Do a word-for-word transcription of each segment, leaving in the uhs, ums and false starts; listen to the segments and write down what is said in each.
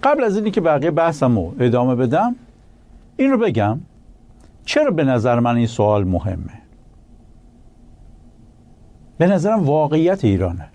قبل از اینی که بقیه بحثمو ادامه بدم این رو بگم چرا به نظر من این سوال مهمه. به نظرم واقعیت ایرانه.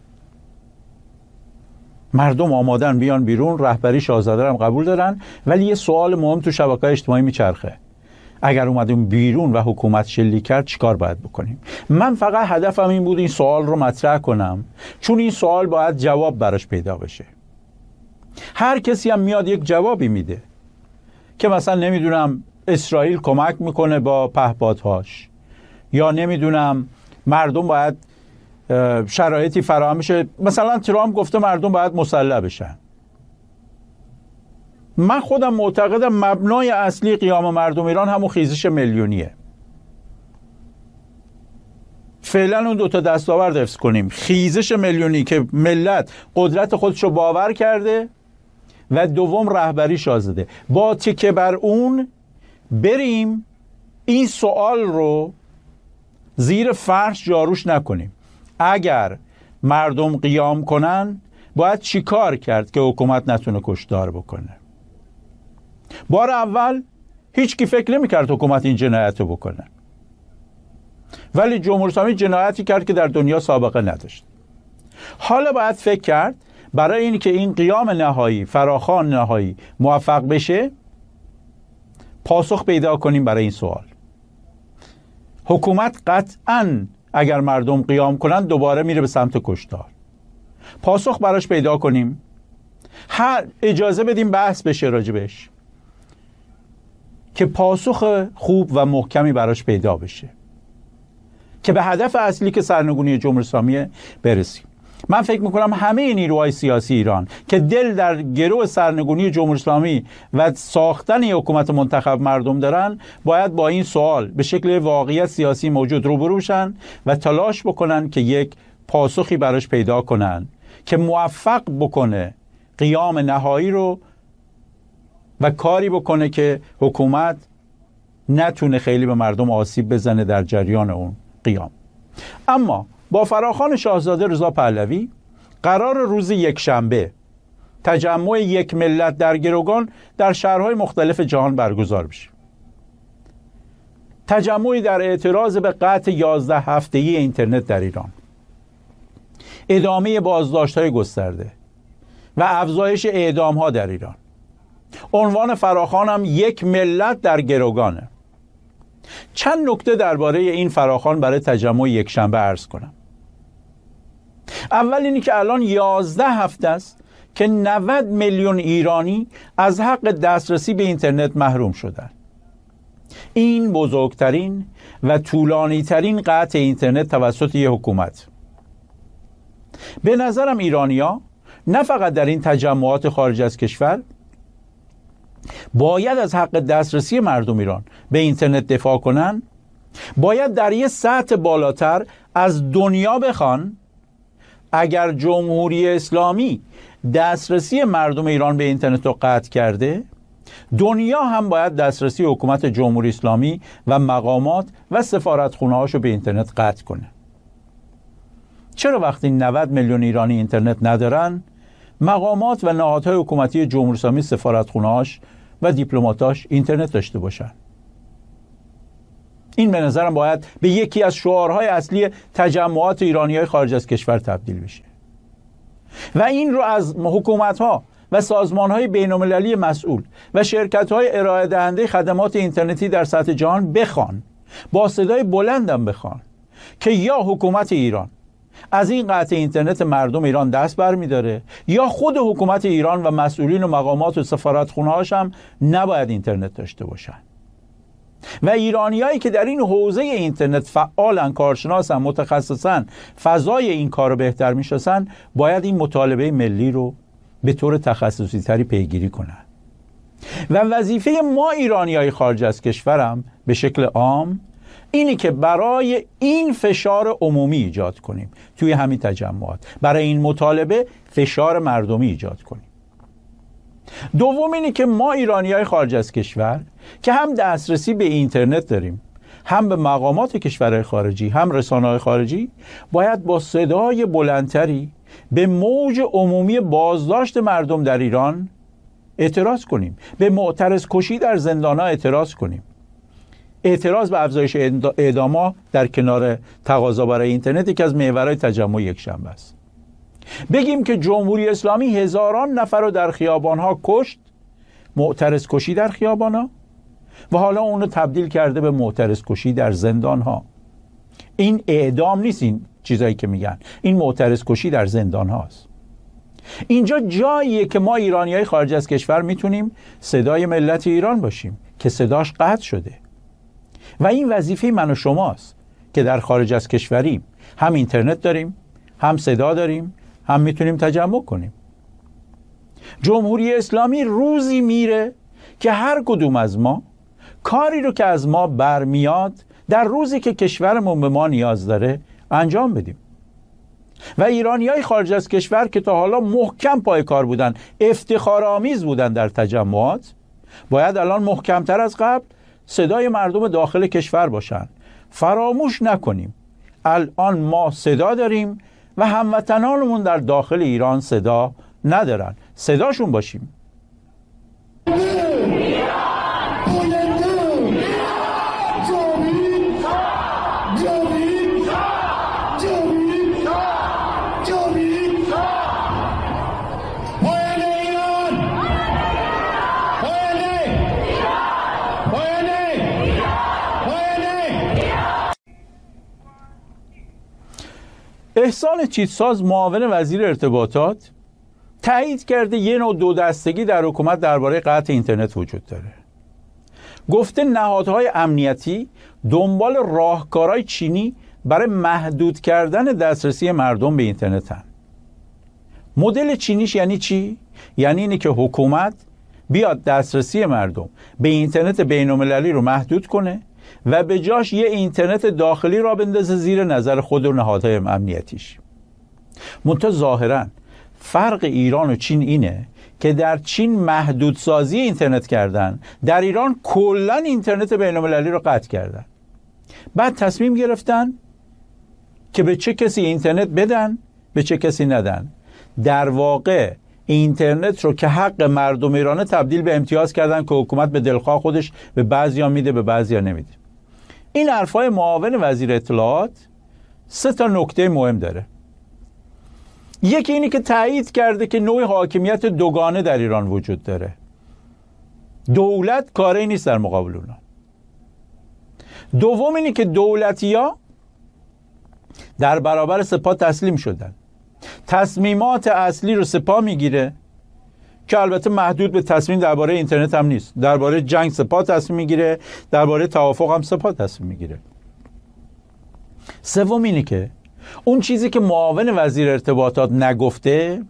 مردم آمادن بیان بیرون، رهبری شاهزاده هم قبول دارن، ولی یه سوال مهم تو شبکه‌های اجتماعی میچرخه: اگر اومدیم بیرون و حکومت شلیک کرد چیکار باید بکنیم؟ من فقط هدفم این بود این سوال رو مطرح کنم، چون این سوال باید جواب براش پیدا بشه. هر کسی هم میاد یک جوابی میده که مثلا نمیدونم اسرائیل کمک میکنه با پهپادهاش، یا نمیدونم مردم باید شرایطی فراهم بشه. مثلا ترامپ گفته مردم باید مسلح بشن. من خودم معتقدم مبنای اصلی قیام مردم ایران همون خیزش میلیونیه. فعلا اون دوتا دستاورد حفظ کنیم: خیزش میلیونی که ملت قدرت خودشو باور کرده، و دوم رهبری شاهزاده. با تکیه بر اون بریم این سوال رو زیر فرش جاروش نکنیم. اگر مردم قیام کنن باید چی کار کرد که حکومت نتونه کشتار بکنه؟ بار اول هیچ کی فکر نمی کرد حکومت این جنایت رو بکنه، ولی جمهوری اسلامی جنایتی کرد که در دنیا سابقه نداشت. حالا باید فکر کرد برای این که این قیام نهایی، فراخوان نهایی موفق بشه، پاسخ پیدا کنیم برای این سوال. حکومت قطعاً اگر مردم قیام کنن دوباره میره به سمت کشتار. پاسخ براش پیدا کنیم، هر اجازه بدیم بحث بشه راجبش که پاسخ خوب و محکمی براش پیدا بشه که به هدف اصلی که سرنگونی جمهوری اسلامی برسیم. من فکر میکنم همه نیروهای سیاسی ایران که دل در گرو سرنگونی جمهوری اسلامی و ساختن حکومت منتخب مردم دارن، باید با این سوال به شکل واقعیت سیاسی موجود روبرو بشن و تلاش بکنن که یک پاسخی براش پیدا کنن که موفق بکنه قیام نهایی رو و کاری بکنه که حکومت نتونه خیلی به مردم آسیب بزنه در جریان اون قیام. اما با فراخوان شاهزاده رضا پهلوی قرار روز یکشنبه تجمع یک ملت در گروگان در شهرهای مختلف جهان برگزار بشه. تجمعی در اعتراض به قطع یازده هفتگی اینترنت در ایران، ادامه بازداشت‌های گسترده و افزایش اعدام‌ها در ایران. عنوان فراخوان هم یک ملت در گروگانه. چند نکته درباره این فراخوان برای تجمع یکشنبه عرض کنم. اول اینی که الان یازده هفته است که نود میلیون ایرانی از حق دسترسی به اینترنت محروم شدن. این بزرگترین و طولانی ترین قطع اینترنت توسط یک حکومت. به نظرم ایرانی‌ها نه فقط در این تجمعات خارج از کشور باید از حق دسترسی مردم ایران به اینترنت دفاع کنن، باید در یه سطح بالاتر از دنیا بخوان اگر جمهوری اسلامی دسترسی مردم ایران به اینترنت رو قطع کرده، دنیا هم باید دسترسی حکومت جمهوری اسلامی و مقامات و سفارتخونه‌هاشو به اینترنت قطع کنه. چرا وقتی نود میلیون ایرانی اینترنت ندارن، مقامات و نهادهای حکومتی جمهوری اسلامی سفارتخونه‌هاش و دیپلماتاش اینترنت داشته باشن؟ این به نظرم باید به یکی از شعارهای اصلی تجمعات ایرانی‌های خارج از کشور تبدیل بشه و این رو از حکومت‌ها و سازمان‌های بین‌المللی مسئول و شرکت‌های ارائه دهنده خدمات اینترنتی در سطح جهان بخوان، با صدای بلندم بخوان که یا حکومت ایران از این قطع اینترنت مردم ایران دست برمی‌داره، یا خود حکومت ایران و مسئولین و مقامات و سفارتخونه‌هاش هم نباید اینترنت داشته باشن. و ایرانیایی که در این حوزه اینترنت فعالن، کارشناسن، متخصصن، فضای این کار رو بهتر میشناسن، باید این مطالبه ملی رو به طور تخصصی تری پیگیری کنن. و وظیفه ما ایرانیای خارج از کشورم به شکل عام اینی که برای این فشار عمومی ایجاد کنیم توی همین تجمعات، برای این مطالبه فشار مردمی ایجاد کنیم. دوم اینی که ما ایرانیای خارج از کشور که هم دسترسی به اینترنت داریم، هم به مقامات کشورهای خارجی، هم رسانه‌های خارجی، باید با صدای بلندتری به موج عمومی بازداشت مردم در ایران اعتراض کنیم. به معترض کشی در زندان‌ها اعتراض کنیم. اعتراض به افزایش اعدام‌ها در کنار تقاضا برای اینترنت یکی از محورهای تجمع یکشنبه است. بگیم که جمهوری اسلامی هزاران نفر رو در خیابان‌ها کشت، معترض کشی در خیابان‌ها، و حالا اونو تبدیل کرده به معترض کشی در زندان‌ها. این اعدام نیست، این چیزایی که میگن، این معترض کشی در زندان‌هاست. اینجا جاییه که ما ایرانیای خارج از کشور میتونیم صدای ملت ایران باشیم که صداش قطع شده، و این وظیفه من و شماست که در خارج از کشوریم، هم اینترنت داریم، هم صدا داریم، هم میتونیم تجمع کنیم. جمهوری اسلامی روزی میره که هر کدوم از ما کاری رو که از ما برمیاد در روزی که کشورمون به ما نیاز داره انجام بدیم. و ایرانیای خارج از کشور که تا حالا محکم پای کار بودن، افتخارآمیز بودن در تجمعات، باید الان محکمتر از قبل صدای مردم داخل کشور باشن. فراموش نکنیم الان ما صدا داریم و هموطنانمون در داخل ایران صدا ندارن. صداشون باشیم. احسان چیتساز معاون وزیر ارتباطات تایید کرده یه نوع دو دستگی در حکومت درباره قطع اینترنت وجود داره. گفته نهادهای امنیتی دنبال راهکارهای چینی برای محدود کردن دسترسی مردم به اینترنت هن. مدل چینیش یعنی چی؟ یعنی اینه که حکومت بیاد دسترسی مردم به اینترنت بین‌المللی رو محدود کنه و به جاش یه اینترنت داخلی را بندازه زیر نظر خود و نهادهای امنیتیش. منتها ظاهراً فرق ایران و چین اینه که در چین محدودسازی اینترنت کردن، در ایران کلاً اینترنت بین‌المللی رو قطع کردن. بعد تصمیم گرفتن که به چه کسی اینترنت بدن، به چه کسی ندن. در واقع اینترنت رو که حق مردم ایرانه تبدیل به امتیاز کردن که حکومت به دلخواه خودش به بعضیا میده، به بعضیا نمیده. این حرفای معاون وزیر اطلاعات سه تا نکته مهم داره. یکی اینی که تایید کرده که نوع حاکمیت دوگانه در ایران وجود داره. دولت کاری نیست در مقابل اونا. دوم اینی که دولتی‌ها در برابر سپاه تسلیم شدن. تصمیمات اصلی رو سپاه میگیره که البته محدود به تصمیم درباره اینترنت هم نیست. درباره جنگ سپاه تصمیم میگیره، درباره توافق هم سپاه تصمیم میگیره. سوم اینه که اون چیزی که معاون وزیر ارتباطات نگفته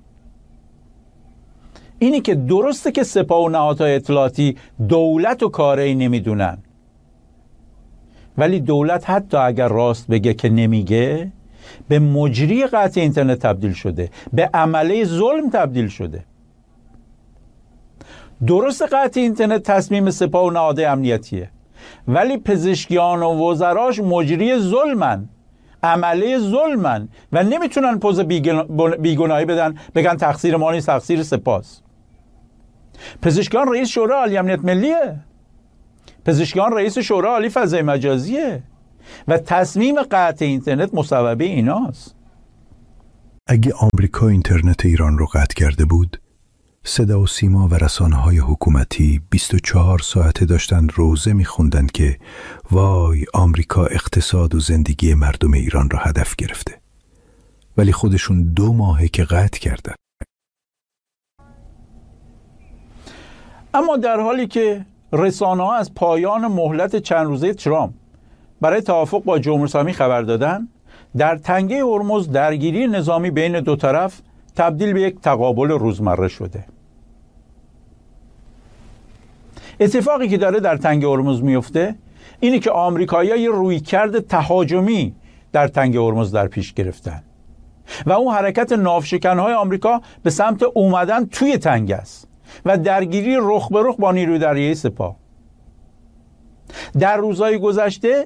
اینی که درسته که سپاه و نهادهای اطلاعاتی دولت و کاری نمیدونن، ولی دولت حتی اگر راست بگه که نمیگه، به مجری قطع اینترنت تبدیل شده، به عمله ظلم تبدیل شده. درست قطع اینترنت تصمیم سپاه و نهادهای امنیتیه، ولی پزشکیان و وزراش مجری ظلمن، عمله ظلمن و نمیتونن پوز بیگناهی بدن بگن تقصیر ما نیست، تقصیر سپاس. پزشکیان رئیس شورای عالی امنیت ملیه، پزشکیان رئیس شورای عالی فضای مجازیه و تصمیم قطع اینترنت مصوبه ایناست. اگه آمریکا اینترنت ایران رو قطع کرده بود، صدا و سیما و رسانه‌های حکومتی بیست و چهار ساعته داشتن روزه می‌خوندن که وای آمریکا اقتصاد و زندگی مردم ایران را هدف گرفته، ولی خودشون دو ماهه که قطع کردن. اما در حالی که رسانه‌ها از پایان مهلت چند روزه ترامپ برای توافق با جمهوری اسلامی خبر دادن، در تنگه هرمز درگیری نظامی بین دو طرف تبدیل به یک تقابل روزمره شده. اتفاقی که داره در تنگه هرمز میفته اینه که آمریکایی‌ها یه رویکرد تهاجمی در تنگه هرمز در پیش گرفتن و اون حرکت ناوشکن‌های آمریکا به سمت اومدن توی تنگه است و درگیری رخ به رخ با نیروی دریایی سپاه. در روزهای گذشته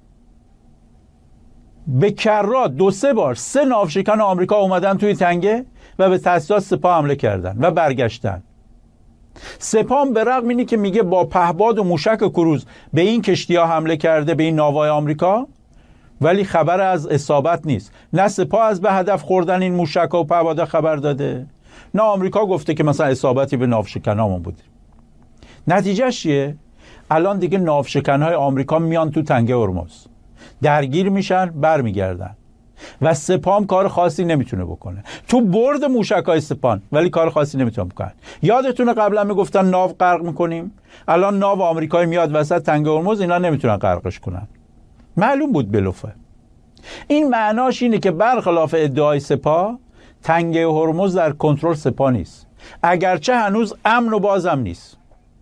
به کرات دو سه بار سه ناوشکن آمریکا اومدن توی تنگه و به تاسیسات سپاه حمله کردن و برگشتن. سپاه به رغم اینی که میگه با پهباد و موشک کروز به این کشتی ها حمله کرده، به این ناوهای آمریکا، ولی خبر از اصابت نیست. نه سپاه از به هدف خوردن این موشک و پهباد خبر داده، نه آمریکا گفته که مثلا اصابتی به ناوشکنامون بوده. نتیجه چیه؟ الان دیگه ناوشکنهای آمریکا میان تو تنگه هرمز، درگیر میشن، برمیگردن و سپاه کار خاصی نمیتونه بکنه. تو برد موشکای سپاه ولی کار خاصی نمیتونه بکنه. یادتونه قبلا میگفتن ناو غرق میکنیم، الان ناو آمریکایی میاد وسط تنگه هرمز، اینا نمیتونن غرقش کنن. معلوم بود بلوفه. این معناش اینه که برخلاف ادعای سپاه، تنگه هرمز در کنترل سپاه نیست، اگرچه هنوز امن و بازم نیست.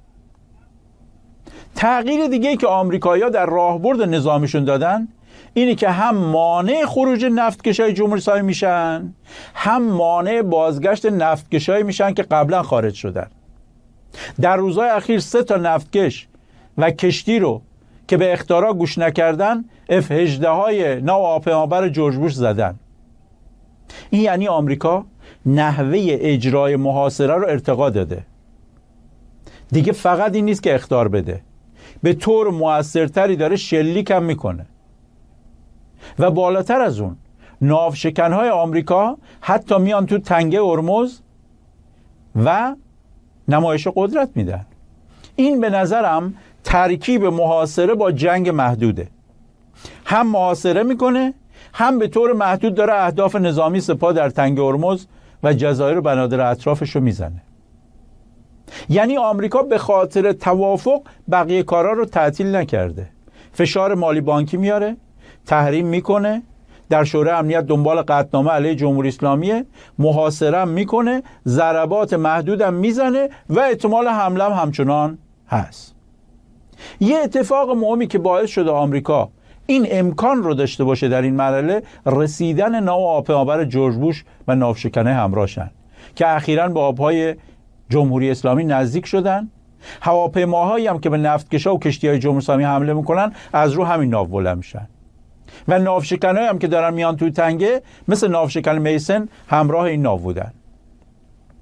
تغییر دیگه که آمریکایی‌ها در راهبرد نظامیشون دادن اینه که هم مانع خروج نفتکشای جمهوری اسلامی میشن، هم مانع بازگشت نفتکشایی میشن که قبلا خارج شدن. در روزهای اخیر سه تا نفتکش و کشتی رو که به اخطارا گوش نکردن اف هجده های ناو هواپیمابر جورج بوش زدن. این یعنی آمریکا نحوه اجرای محاصره رو ارتقا داده. دیگه فقط این نیست که اخطار بده، به طور موثرتری داره شلیک هم میکنه. و بالاتر از اون، ناوشکنهای آمریکا حتی میان تو تنگه هرمز و نمایش قدرت میدن. این به نظرم ترکیب محاصره با جنگ محدوده. هم محاصره میکنه، هم به طور محدود داره اهداف نظامی سپاه در تنگه هرمز و جزایر و بنادر اطرافش رو میزنه. یعنی آمریکا به خاطر توافق بقیه کارا رو تعطیل نکرده. فشار مالی بانکی میاره، تحریم میکنه، در شورای امنیت دنبال قطعنامه علیه جمهوری اسلامی، محاصره هم میکنه، ضربات محدودم میزنه و احتمال حمله هم همچنان هست. یه اتفاق مهمی که باعث شده آمریکا این امکان رو داشته باشه در این مرحله، رسیدن ناو هواپیمابر جورج بوش و ناوشکنه همراهشن که اخیراً به آبهای جمهوری اسلامی نزدیک شدن. هواپیماهایی هم که به نفتکشا و کشتی‌های جمهوری اسلامی حمله میکنن از رو همین ناو بلند میشن و ناوشکنایی هم که دارن میان توی تنگه مثل ناوشکن میسن همراه این ناو بودن.